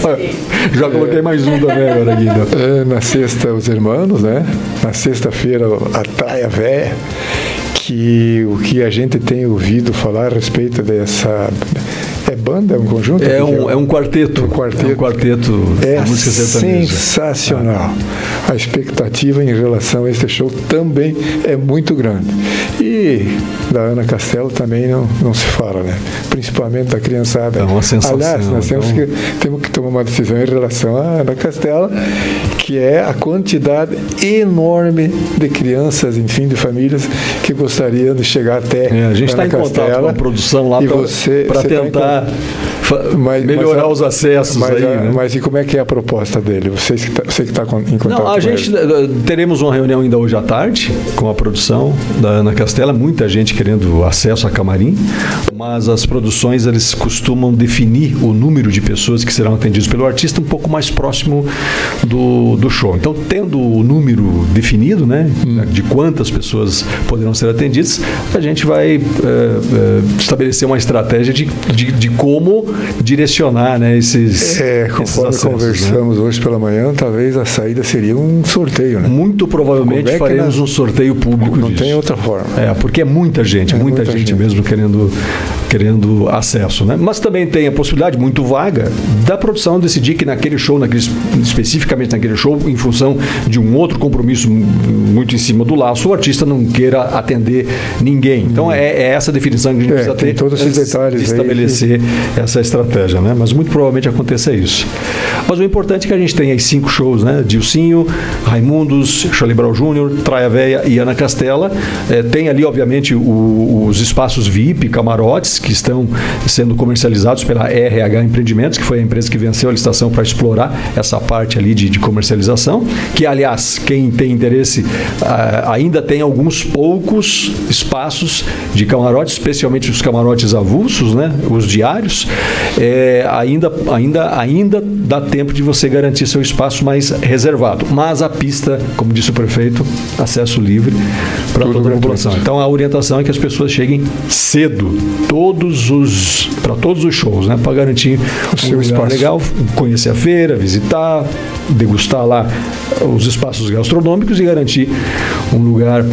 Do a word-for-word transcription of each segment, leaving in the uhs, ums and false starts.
Já coloquei mais um também agora, Guido. É, na sexta, os irmãos, né? Na sexta-feira, a Traia Véia, que o que a gente tem ouvido falar a respeito dessa... É banda, é um conjunto? É um, é um quarteto. Um quarteto. É um quarteto é de música sertaneja. Sensacional. Ah. A expectativa em relação a este show também é muito grande. E da Ana Castela também não, não se fala, né? Principalmente da criançada. É uma sensação. Aliás, nós temos, então... que, temos que tomar uma decisão em relação à Ana Castela, que é a quantidade enorme de crianças, enfim, de famílias que gostariam de chegar até é, a gente está em Castela, contato com a produção lá para tentar tá mas, melhorar mas, os acessos mas, aí, né? Mas e como é que é a proposta dele? Você que está você que tá em contato Não, a com gente ele. Teremos uma reunião ainda hoje à tarde com a produção da Ana Castela, muita gente querendo acesso a camarim, mas as produções eles costumam definir o número de pessoas que serão atendidas pelo artista um pouco mais próximo do, do show. Então, tendo o número definido, né, hum. de quantas pessoas poderão ser atendidas, a gente vai é, é, estabelecer uma estratégia de, de, de como direcionar, né, esses É, conforme esses acessos, conversamos, né? Hoje pela manhã, talvez a saída seria um sorteio, né? Muito provavelmente é faremos nós... um sorteio público Não disso. tem outra forma. É, porque é muita gente, é muita, muita gente, gente mesmo querendo, querendo acesso, né? Mas também tem a possibilidade, muito vaga, da produção decidir que naquele show, naquele, especificamente naquele show, em função de um outro compromisso muito em cima do laço, o artista não queira atender ninguém. Então, hum. é, é essa definição que a gente é, precisa ter todos esses detalhes de estabelecer que... essa estratégia, né? Mas muito provavelmente aconteça isso. Mas o importante é que a gente tenha aí cinco shows, né? Dilcinho, Raimundos, Charlie Brown Júnior, Traia Véia e Ana Castela. É, tem ali, obviamente, o, os espaços V I P, camarotes, que estão sendo comercializados pela R H Empreendimentos, que foi a empresa que venceu a licitação para explorar essa parte ali de, de comercialização, que, aliás, quem tem interesse, ah, ainda tem alguns poucos espaços de camarotes, especialmente os camarotes avulsos, né? Os diários. É, ainda, ainda, ainda dá tempo de você garantir seu espaço mais reservado. Mas a pista, como disse o prefeito, acesso livre para toda a população. Então a orientação é que as pessoas cheguem cedo, todos os, para todos os shows, né? Para garantir o seu espaço legal, conhecer a feira, visitar, degustar lá os espaços gastronômicos e garantir um lugar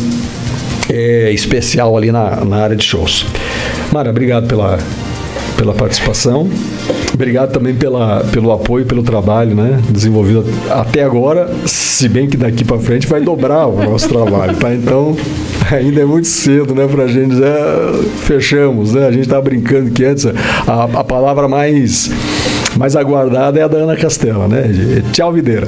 é, especial ali na, na área de shows. Mara, obrigado pela pela participação. Obrigado também pela, pelo apoio, pelo trabalho, né, desenvolvido até agora, se bem que daqui para frente vai dobrar o nosso trabalho, tá? Então, ainda é muito cedo, né, pra gente dizer, fechamos, né? A gente estava brincando que antes a, a palavra mais, mais aguardada é a da Ana Castela, né? Tchau, videira.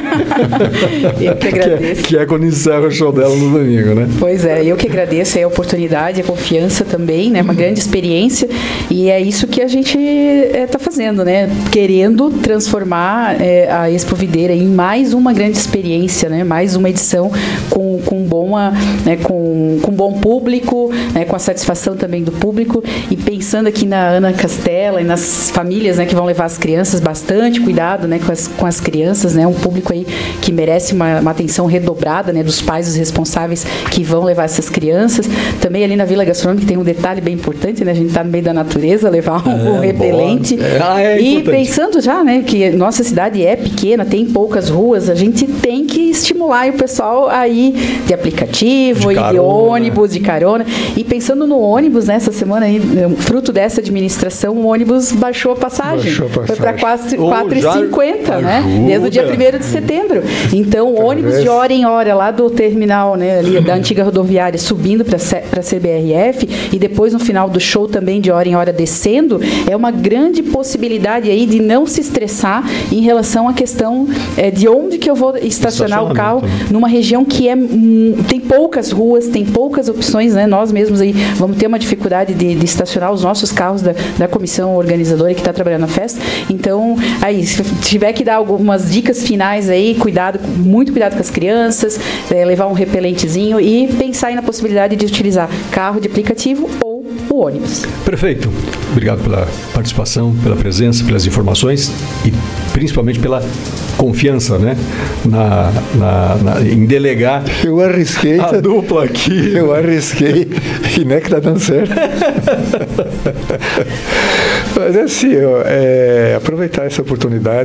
Eu que agradeço. Que é, que é quando encerra o show dela no domingo, né? Pois é, eu que agradeço a oportunidade, a confiança também, né? Uma grande experiência, e é isso que a gente está é, fazendo, né? Querendo transformar é, a Expo Videira em mais uma grande experiência, né? Mais uma edição com, com, bom, né? com, com bom público, né? Com a satisfação também do público, e pensando aqui na Ana Castela e nas famílias, né? Que vão levar as crianças, bastante cuidado, né? Com as, com as crianças, né? Um público aí que merece uma, uma atenção redobrada, né? Dos pais, os responsáveis que vão levar essas crianças. Também ali na Vila Gastronômica tem um detalhe bem importante, né? A gente está no meio da natureza, levar um, é, um repelente. Ah, é e pensando já, né, que nossa cidade é pequena, tem poucas ruas, a gente tem que estimular o pessoal a ir de aplicativo, de, carona, de ônibus, de carona. E pensando no ônibus, né, essa semana aí, fruto dessa administração, o ônibus baixou a passagem. Baixou a passagem. Foi para quase quatro reais e cinquenta, oh, né? Desde o dia primeiro de setembro. Então, o ônibus de hora em hora lá do terminal, né, ali da antiga rodoviária, subindo para a C B R F, e depois no final do show também de hora em hora descendo, é uma grande possibilidade aí de não se estressar em relação à questão é, de onde que eu vou estacionar o carro, numa região que é, hum, tem poucas ruas, tem poucas opções, né? Nós mesmos aí vamos ter uma dificuldade de, de estacionar os nossos carros da, da comissão organizadora que está trabalhando na festa. Então, aí, se tiver que dar algumas dicas finais aí, cuidado, muito cuidado com as crianças, é, levar um repelentezinho e pensar aí na possibilidade de utilizar carro de aplicativo ou o ônibus. Perfeito. Obrigado pela participação, pela presença, pelas informações e principalmente pela confiança, né, na, na, na, em delegar. Eu arrisquei. A dupla aqui. Eu arrisquei e não é que está dando certo. Mas é assim, eu, é, aproveitar essa oportunidade